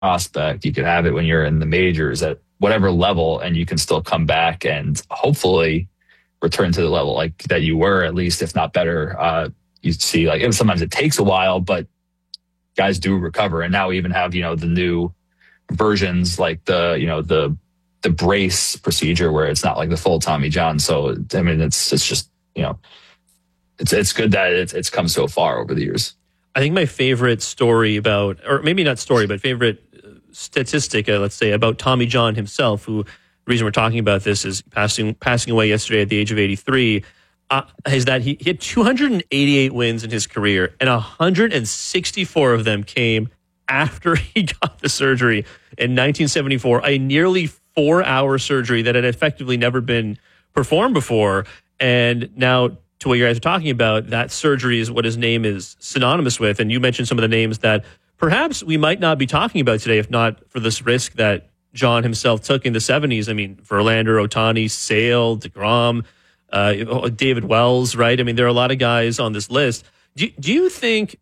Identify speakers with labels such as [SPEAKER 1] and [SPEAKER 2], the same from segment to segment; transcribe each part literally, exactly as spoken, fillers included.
[SPEAKER 1] prospect. You could have it when you're in the majors at whatever level, and you can still come back and hopefully return to the level like that you were, at least, if not better. Uh, you see, like, and sometimes it takes a while, but guys do recover. And now we even have, you know, the new versions, like the, you know, the, the brace procedure where it's not like the full Tommy John. So, I mean, it's, it's just, you know, it's, it's good that it's, it's come so far over the years.
[SPEAKER 2] I think my favorite story about, or maybe not story, but favorite statistic, uh, let's say, about Tommy John himself, who, the reason we're talking about this is passing passing away yesterday at the age of eighty-three, uh, is that he, he had two hundred eighty-eight wins in his career, and one hundred sixty-four of them came after he got the surgery in nineteen seventy-four, a nearly four-hour surgery that had effectively never been performed before. And now, to what you guys are talking about, that surgery is what his name is synonymous with. And you mentioned some of the names that perhaps we might not be talking about today if not for this risk that John himself took in the seventies. I mean, Verlander, Ohtani, Sale, DeGrom, uh, David Wells, right? I mean, there are a lot of guys on this list. Do, do you think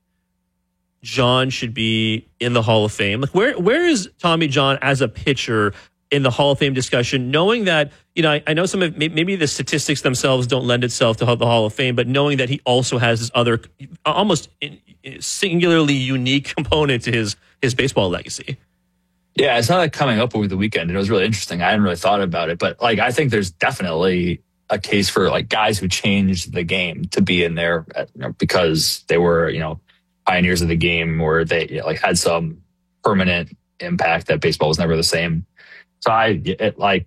[SPEAKER 2] John should be in the Hall of Fame? Like, where where is Tommy John as a pitcher in the Hall of Fame discussion, knowing that, you know, I, I know some of maybe the statistics themselves don't lend itself to the Hall of Fame, but knowing that he also has this other almost singularly unique component to his his baseball legacy.
[SPEAKER 1] Yeah, I saw that coming up over the weekend, and it was really interesting. I hadn't really thought about it, but like, I think there's definitely a case for like guys who changed the game to be in there, at, you know, because they were, you know, pioneers of the game, or they, you know, like had some permanent impact that baseball was never the same. So I it, like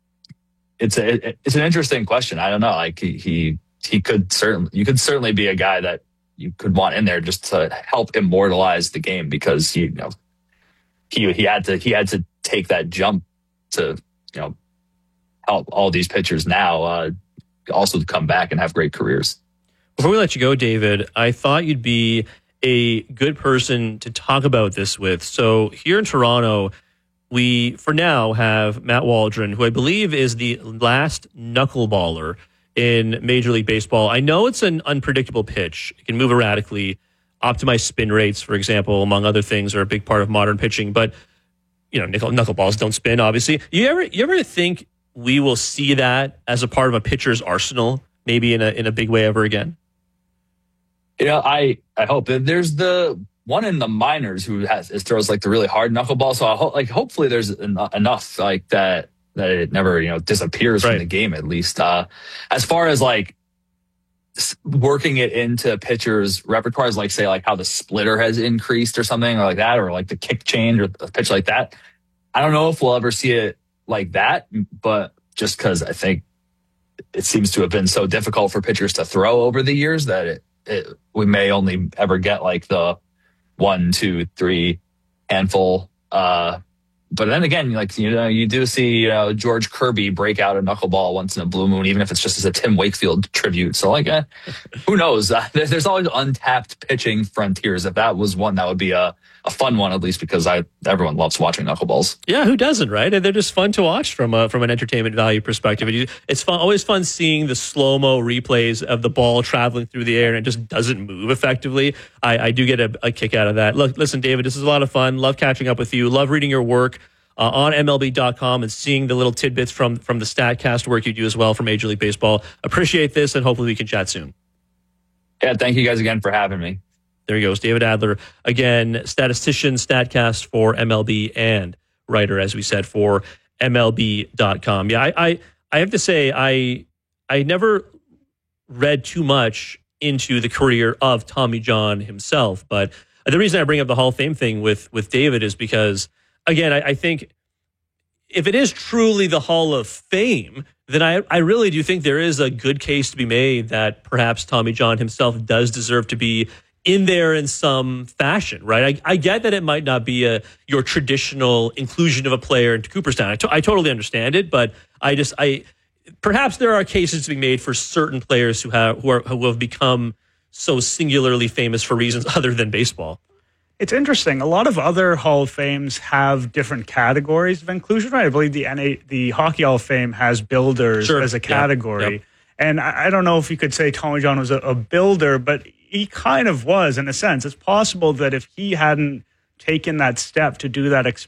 [SPEAKER 1] it's a it, it's an interesting question. I don't know. Like he he he could certainly you could certainly be a guy that you could want in there just to help immortalize the game, because he, you know, he he had to he had to take that jump to, you know, help all these pitchers now uh, also to come back and have great careers.
[SPEAKER 2] Before we let you go, David, I thought you'd be a good person to talk about this with. So here in Toronto, we, for now, have Matt Waldron, who I believe is the last knuckleballer in Major League Baseball. I know it's an unpredictable pitch. It can move erratically. Optimized spin rates, for example, among other things, are a big part of modern pitching. But, you know, nickel, knuckleballs don't spin, obviously. You ever you ever think we will see that as a part of a pitcher's arsenal, maybe in a in a big way ever again?
[SPEAKER 1] You know, I, I hope. There's the one in the minors who has is throws like the really hard knuckleball. So I hope, like, hopefully there's en- enough like that that it never, you know, disappears
[SPEAKER 2] right.
[SPEAKER 1] from the game, at least. Uh, as far as like working it into pitchers' repertoires, like say like how the splitter has increased or something or like that, or like the kick change or a pitch like that. I don't know if we'll ever see it like that, but just because I think it seems to have been so difficult for pitchers to throw over the years that it, it we may only ever get like the one, two, three handful. Uh, but then again, like, you know, you do see, you know, George Kirby break out a knuckleball once in a blue moon, even if it's just as a Tim Wakefield tribute. So like, eh, who knows? Uh, there's always untapped pitching frontiers. If that was one, that would be a, a fun one, at least, because I everyone loves watching knuckleballs.
[SPEAKER 2] Yeah, who doesn't, right? And they're just fun to watch from a, from an entertainment value perspective. It's fun, always fun seeing the slow-mo replays of the ball traveling through the air and it just doesn't move effectively. I, I do get a, a kick out of that. Look, listen, David, this is a lot of fun. Love catching up with you. Love reading your work uh, on M L B dot com and seeing the little tidbits from, from the StatCast work you do as well for Major League Baseball. Appreciate this, and hopefully we can chat soon.
[SPEAKER 1] Yeah, thank you guys again for having me.
[SPEAKER 2] There he goes, David Adler, again, statistician, StatCast for M L B, and writer, as we said, for M L B dot com. Yeah, I, I, I have to say, I, I never read too much into the career of Tommy John himself, but the reason I bring up the Hall of Fame thing with, with David is because, again, I, I think if it is truly the Hall of Fame, then I, I really do think there is a good case to be made that perhaps Tommy John himself does deserve to be in there in some fashion, right? I, I get that it might not be a your traditional inclusion of a player into Cooperstown. I, to, I totally understand it, but I just I perhaps there are cases to be made for certain players who have who, are, who have become so singularly famous for reasons other than baseball.
[SPEAKER 3] It's interesting. A lot of other Hall of Fames have different categories of inclusion, right? I believe the N A, the Hockey Hall of Fame has builders
[SPEAKER 2] sure.
[SPEAKER 3] as a category.
[SPEAKER 2] Yep. Yep.
[SPEAKER 3] And I, I don't know if you could say Tommy John was a, a builder, but he kind of was in a sense. It's possible that if he hadn't taken that step to do that